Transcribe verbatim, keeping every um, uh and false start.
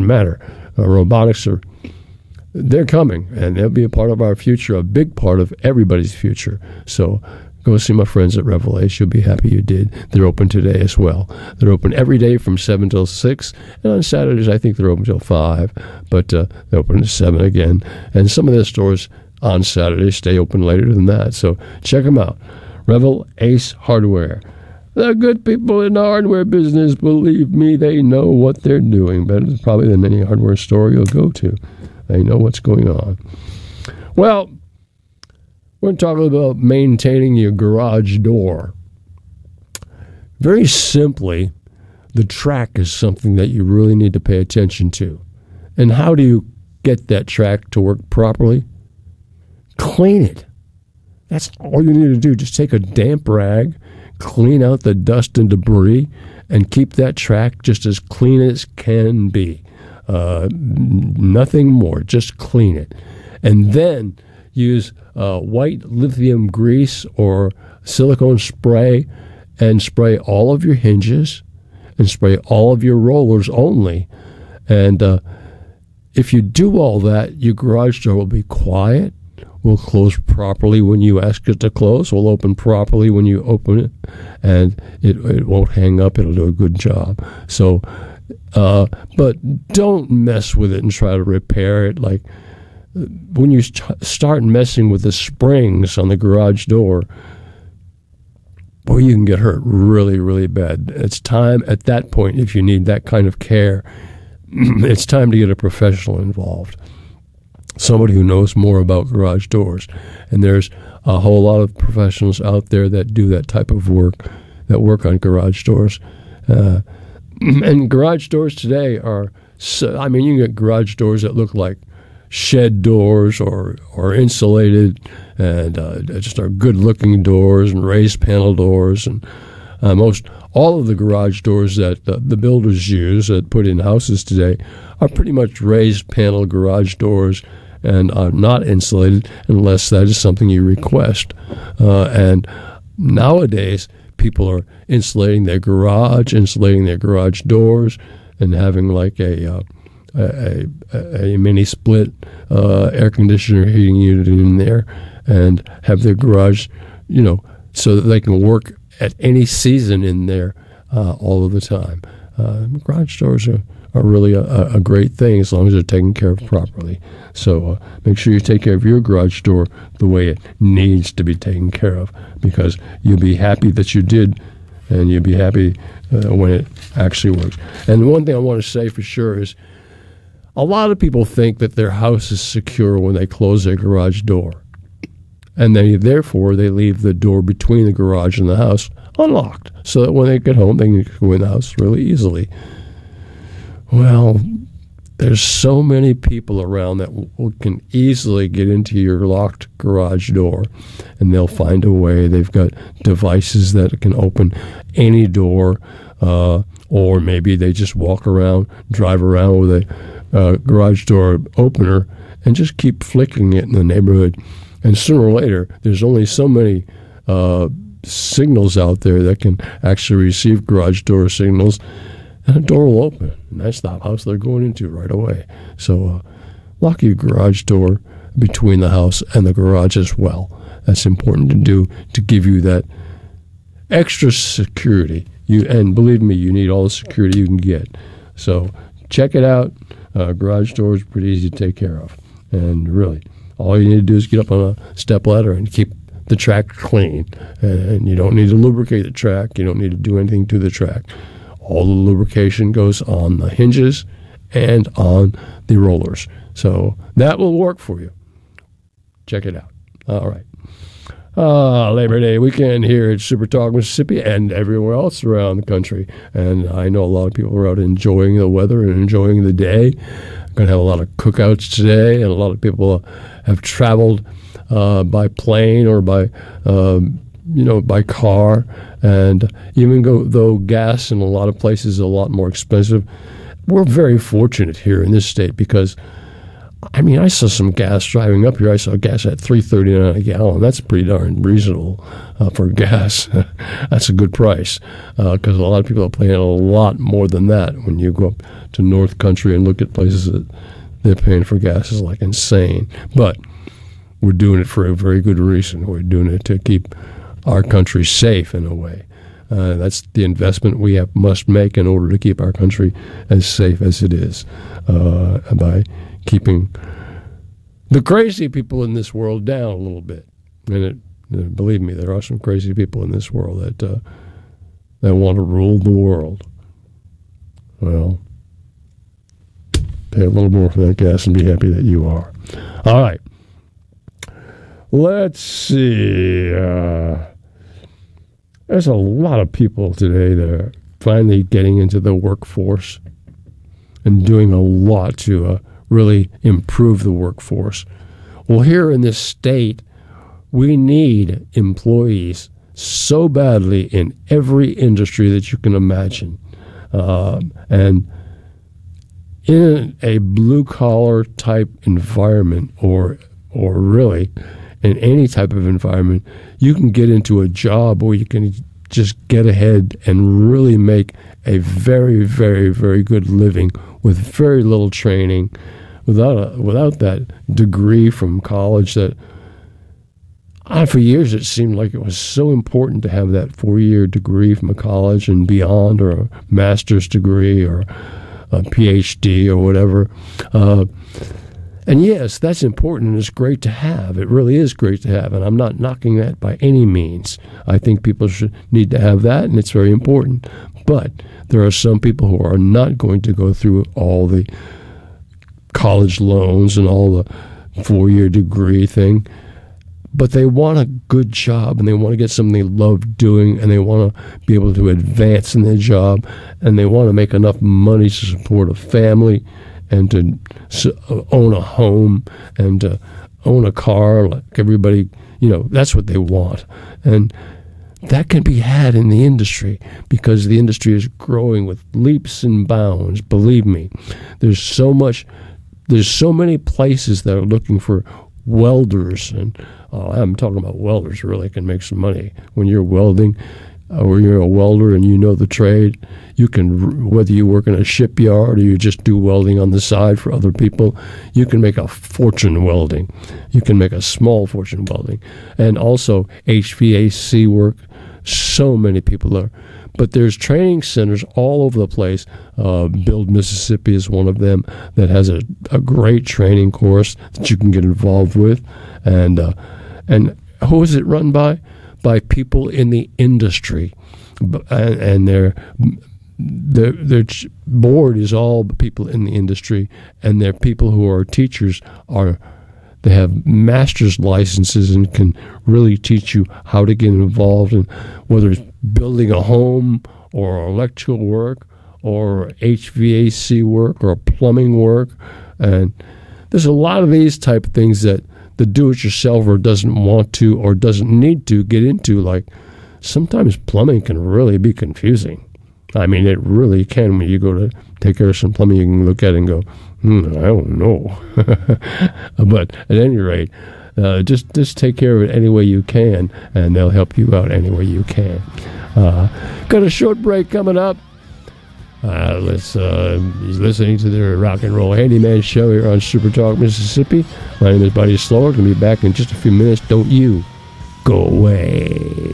matter. Uh, robotics are, they're coming, and they'll be a part of our future, a big part of everybody's future. So go see my friends at Revelation. You'll be happy you did. They're open today as well. They're open every day from seven till six, and on Saturdays I think they're open till five, but uh, they're open to seven again. And some of their stores on Saturdays stay open later than that. So check them out. Revel Ace Hardware. The good people in the hardware business, believe me, they know what they're doing. Better probably than any hardware store you'll go to. They know what's going on. Well, we're talking about maintaining your garage door. Very simply, the track is something that you really need to pay attention to. And how do you get that track to work properly? Clean it. That's all you need to do. Just take a damp rag, clean out the dust and debris, and keep that track just as clean as can be. Uh, nothing more. Just clean it. And then use uh, white lithium grease or silicone spray and spray all of your hinges and spray all of your rollers only. And uh, if you do all that, your garage door will be quiet, will close properly when you ask it to close, will open properly when you open it, and it, it won't hang up. It'll do a good job. So, uh, but don't mess with it and try to repair it. Like, when you st- start messing with the springs on the garage door, boy, you can get hurt really, really bad. It's time at that point, if you need that kind of care, it's time to get a professional involved. Somebody who knows more about garage doors. And there's a whole lot of professionals out there that do that type of work, that work on garage doors. Uh, and garage doors today are, so, I mean, you can get garage doors that look like shed doors or or insulated, and uh, just are good-looking doors and raised panel doors. And uh, most all of the garage doors that uh, the builders use that put in houses today are pretty much raised panel garage doors and are not insulated unless that is something you request. Uh, and nowadays, people are insulating their garage, insulating their garage doors, and having like a uh, A, a, a mini split uh, air conditioner heating unit in there, and have their garage, you know, so that they can work at any season in there uh, all of the time. Uh, garage doors are, are really a, a great thing as long as they're taken care of properly. So uh, make sure you take care of your garage door the way it needs to be taken care of, because you'll be happy that you did, and you'll be happy uh, when it actually works. And one thing I want to say for sure is, a lot of people think that their house is secure when they close their garage door, and they therefore they leave the door between the garage and the house unlocked, so that when they get home they can go in the house really easily. Well, there's so many people around that w- can easily get into your locked garage door, and they'll find a way. They've got devices that can open any door, uh, or maybe they just walk around, drive around with a Uh, garage door opener and just keep flicking it in the neighborhood. And sooner or later, there's only so many uh, signals out there that can actually receive garage door signals, and a door will open. And that's the house they're going into right away. So uh, lock your garage door between the house and the garage as well. That's important to do to give you that extra security. You And believe me, you need all the security you can get. So check it out. Uh, garage door is pretty easy to take care of. And really, all you need to do is get up on a step ladder and keep the track clean. And you don't need to lubricate the track. You don't need to do anything to the track. All the lubrication goes on the hinges and on the rollers. So that will work for you. Check it out. All right. Uh, Labor Day weekend here at Super Talk Mississippi and everywhere else around the country. And I know a lot of people are out enjoying the weather and enjoying the day. Going to have a lot of cookouts today, and a lot of people have traveled uh, by plane or by, um, you know, by car. And even go, though gas in a lot of places is a lot more expensive, we're very fortunate here in this state because I mean, I saw some gas driving up here. I saw gas at three thirty-nine a gallon. That's pretty darn reasonable uh, for gas. That's a good price because uh, a lot of people are paying a lot more than that. When you go up to North Country and look at places that they're paying for gas is like insane. But we're doing it for a very good reason. We're doing it to keep our country safe in a way. Uh, that's the investment we have must make in order to keep our country as safe as it is uh, by keeping the crazy people in this world down a little bit. And it, uh, believe me, there are some crazy people in this world that uh, that want to rule the world. Well, pay a little more for that gas and be happy that you are. All right. Let's see. Uh, there's a lot of people today that are finally getting into the workforce and doing a lot to uh, really improve the workforce. Well, here in this state, we need employees so badly in every industry that you can imagine. Uh, and in a blue-collar type environment, or or really in any type of environment, you can get into a job where you can just get ahead and really make a very, very, very good living with very little training, without a, without that degree from college that, uh, for years it seemed like it was so important to have that four-year degree from a college and beyond, or a master's degree or a P H D or whatever. Uh, and yes, that's important and it's great to have. It really is great to have, and I'm not knocking that by any means. I think people should need to have that, and it's very important. But there are some people who are not going to go through all the college loans and all the four-year degree thing, but they want a good job, and they want to get something they love doing, and they want to be able to advance in their job, and they want to make enough money to support a family and to own a home and to own a car like everybody. You know, that's what they want. And that can be had in the industry because the industry is growing with leaps and bounds. Believe me, there's so much, there's so many places that are looking for welders, and uh, I'm talking about welders really can make some money. When you're welding, uh, or you're a welder and you know the trade, you can, whether you work in a shipyard or you just do welding on the side for other people, you can make a fortune welding. You can make a small fortune welding. And also H V A C work, so many people are. But there's training centers all over the place. Uh, Build Mississippi is one of them that has a, a great training course that you can get involved with. And uh, and who is it run by? By people in the industry. And, and their, their, their board is all people in the industry, and their people who are teachers are, they have master's licenses and can really teach you how to get involved in whether it's building a home or electrical work or H V A C work or plumbing work. And there's a lot of these type of things that the do-it-yourselfer doesn't want to or doesn't need to get into. Like sometimes plumbing can really be confusing. I mean, it really can. When you go to take care of some plumbing, you can look at it and go, hmm, I don't know. But at any rate, uh, just just take care of it any way you can, and they'll help you out any way you can. Uh, got a short break coming up. Uh, let's uh, he's listening to the Rock and Roll Handyman Show here on Super Talk Mississippi. My name is Buddy Slower. Going to be back in just a few minutes. Don't you go away.